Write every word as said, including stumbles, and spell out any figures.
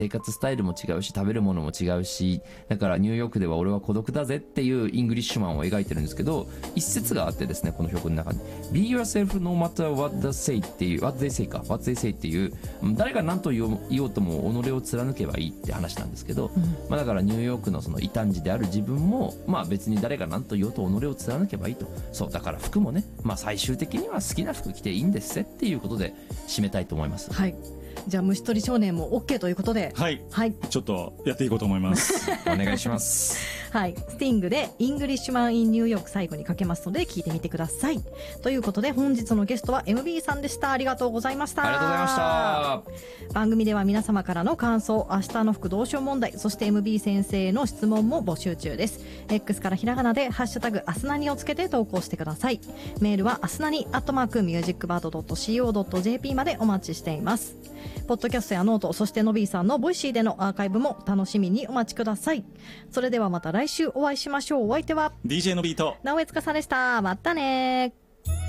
生活スタイルも違うし食べるものも違うし、だからニューヨークでは俺は孤独だぜっていうイングリッシュマンを描いてるんですけど、一節があってですね、この曲の中に Be yourself no matter what they say っていう what they say か what they say っていう、誰が何と言おう、言おうとも己を貫けばいいって話なんですけど、うん、まあ、だからニューヨークのその異端児である自分も、まあ、別に誰が何と言おうと己を貫けばいいと。そうだから服もね、まあ、最終的には好きな服着ていいんですぜっていうことで締めたいと思います。 はい、じゃあ虫取り少年も OK ということで、 はい、はい、ちょっとやっていこうと思いますお願いしますはい、スティングでイングリッシュマンインニューヨーク最後にかけますので聞いてみてください。ということで本日のゲストは エムビー さんでした。ありがとうございました。 ありがとうございました。 番組では皆様からの感想、明日の服どうしよう問題、そして エムビー 先生への質問も募集中です。 X からひらがなでハッシュタグアスナニをつけて投稿してください。メールはアスナニアットマークミュージックバードドットシーオードットジェーピー までお待ちしています。ポッドキャストやノート、そしてのびーさんのボイシーでのアーカイブも楽しみにお待ちください。それではまた来週お会いしましょう。お相手はディージェー のビーと直江司でした。またね。